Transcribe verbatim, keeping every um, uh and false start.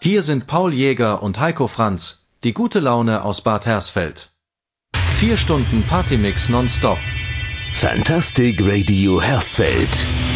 Hier sind Paul Jäger und Heiko Franz, die gute Laune aus Bad Hersfeld. Vier Stunden Partymix nonstop. Fantastic Radio Hersfeld.